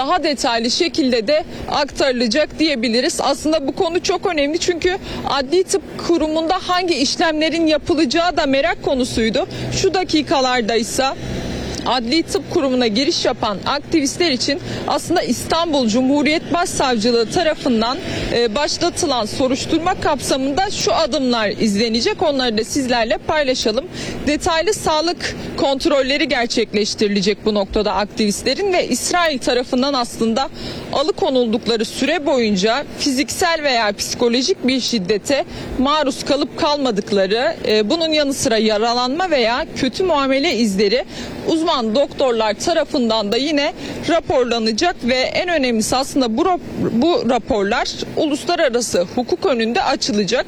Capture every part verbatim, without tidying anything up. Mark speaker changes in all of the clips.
Speaker 1: daha detaylı şekilde de aktarılacak diyebiliriz. Aslında bu konu çok önemli çünkü Adli Tıp Kurumu'nda hangi işlemlerin yapılacağı da merak konusuydu. Şu dakikalarda ise Adli Tıp Kurumu'na giriş yapan aktivistler için aslında İstanbul Cumhuriyet Başsavcılığı tarafından başlatılan soruşturma kapsamında şu adımlar izlenecek. Onları da sizlerle paylaşalım. Detaylı sağlık kontrolleri gerçekleştirilecek bu noktada aktivistlerin ve İsrail tarafından aslında alıkonuldukları süre boyunca fiziksel veya psikolojik bir şiddete maruz kalıp kalmadıkları, bunun yanı sıra yaralanma veya kötü muamele izleri uzman doktorlar tarafından da yine raporlanacak ve en önemlisi aslında bu, bu raporlar uluslararası hukuk önünde açılacak.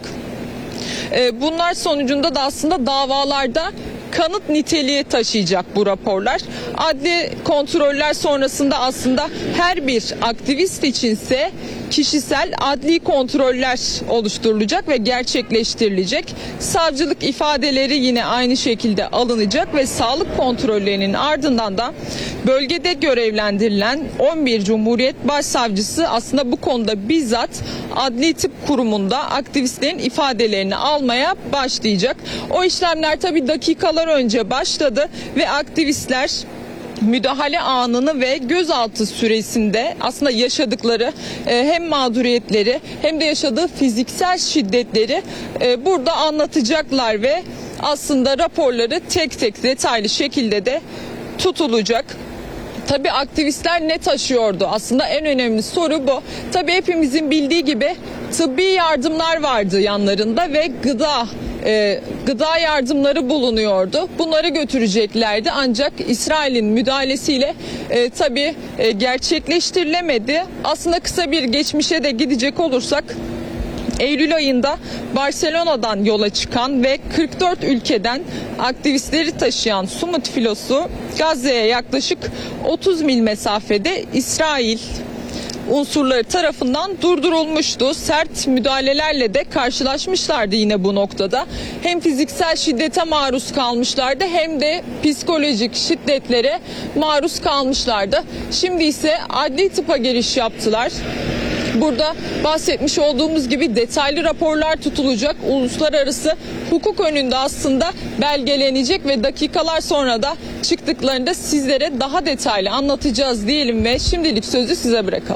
Speaker 1: Bunlar sonucunda da aslında davalarda kanıt niteliği taşıyacak bu raporlar. Adli kontroller sonrasında aslında her bir aktivist içinse kişisel adli kontroller oluşturulacak ve gerçekleştirilecek. Savcılık ifadeleri yine aynı şekilde alınacak ve sağlık kontrollerinin ardından da bölgede görevlendirilen on bir Cumhuriyet Başsavcısı aslında bu konuda bizzat Adli Tıp Kurumu'nda aktivistlerin ifadelerini almaya başlayacak. O işlemler tabii dakikalar önce başladı ve aktivistler müdahale anını ve gözaltı süresinde aslında yaşadıkları hem mağduriyetleri hem de yaşadığı fiziksel şiddetleri burada anlatacaklar ve aslında raporları tek tek detaylı şekilde de tutulacak. Tabii aktivistler ne taşıyordu? Aslında en önemli soru bu. Tabii hepimizin bildiği gibi tıbbi yardımlar vardı yanlarında ve gıda e, gıda yardımları bulunuyordu. Bunları götüreceklerdi ancak İsrail'in müdahalesiyle e, tabii e, gerçekleştirilemedi. Aslında kısa bir geçmişe de gidecek olursak Eylül ayında Barcelona'dan yola çıkan ve kırk dört ülkeden aktivistleri taşıyan Sumut filosu Gazze'ye yaklaşık otuz mil mesafede İsrail unsurları tarafından durdurulmuştu. Sert müdahalelerle de karşılaşmışlardı yine bu noktada. Hem fiziksel şiddete maruz kalmışlardı hem de psikolojik şiddetlere maruz kalmışlardı. Şimdi ise adli tıpa giriş yaptılar. Burada bahsetmiş olduğumuz gibi detaylı raporlar tutulacak. Uluslararası hukuk önünde aslında belgelenecek ve dakikalar sonra da çıktıklarında sizlere daha detaylı anlatacağız diyelim ve şimdilik sözü size bırakalım.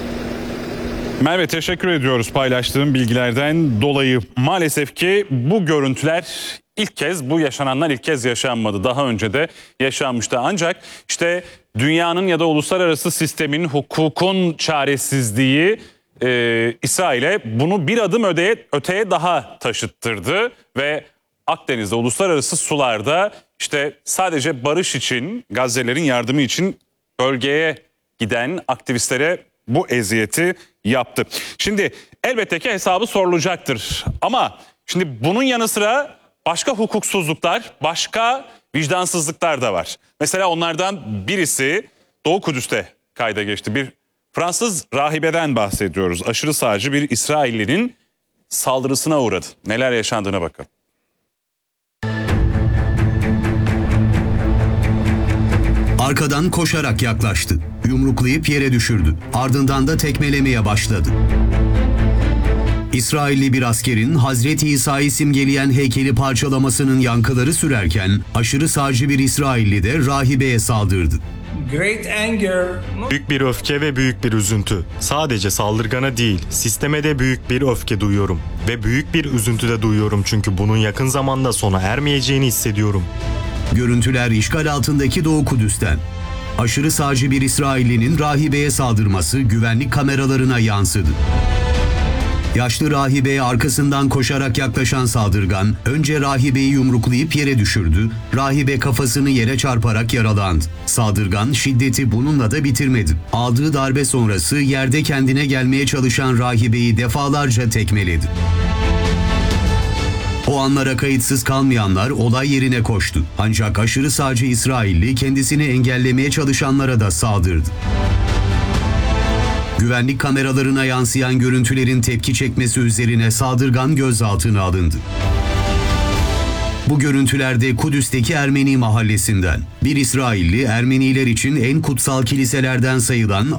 Speaker 2: Merve, teşekkür ediyoruz paylaştığım bilgilerden dolayı. Maalesef ki bu görüntüler ilk kez, bu yaşananlar ilk kez yaşanmadı. Daha önce de yaşanmıştı. Ancak işte dünyanın ya da uluslararası sistemin, hukukun çaresizliği e, İsrail'e bunu bir adım öteye, öteye daha taşıttırdı ve Akdeniz'de, uluslararası sularda işte sadece barış için, Gazze'lerin yardımı için bölgeye giden aktivistlere bu eziyeti yaptı. Şimdi elbette ki hesabı sorulacaktır ama şimdi bunun yanı sıra başka hukuksuzluklar, başka vicdansızlıklar da var. Mesela onlardan birisi Doğu Kudüs'te kayda geçti. Bir Fransız rahibeden bahsediyoruz. Aşırı sağcı bir İsraillinin saldırısına uğradı. Neler yaşandığına bakalım.
Speaker 3: Arkadan koşarak yaklaştı. Yumruklayıp yere düşürdü. Ardından da tekmelemeye başladı. İsrailli bir askerin Hazreti İsa'yı simgeleyen heykeli parçalamasının yankıları sürerken aşırı sağcı bir İsrailli de rahibeye saldırdı.
Speaker 4: Büyük bir öfke ve büyük bir üzüntü. Sadece saldırgana değil, sisteme de büyük bir öfke duyuyorum. Ve büyük bir üzüntü de duyuyorum çünkü bunun yakın zamanda sona ermeyeceğini hissediyorum.
Speaker 3: Görüntüler işgal altındaki Doğu Kudüs'ten. Aşırı sağcı bir İsraillinin rahibeye saldırması güvenlik kameralarına yansıdı. Yaşlı rahibeye arkasından koşarak yaklaşan saldırgan önce rahibeyi yumruklayıp yere düşürdü. Rahibe kafasını yere çarparak yaralandı. Saldırgan şiddeti bununla da bitirmedi. Aldığı darbe sonrası yerde kendine gelmeye çalışan rahibeyi defalarca tekmeledi. O anlara kayıtsız kalmayanlar olay yerine koştu. Ancak aşırı sağcı İsrailli kendisini engellemeye çalışanlara da saldırdı. Güvenlik kameralarına yansıyan görüntülerin tepki çekmesi üzerine saldırgan gözaltına alındı. Bu görüntülerde Kudüs'teki Ermeni mahallesinden. Bir İsrailli Ermeniler için en kutsal kiliselerden sayılan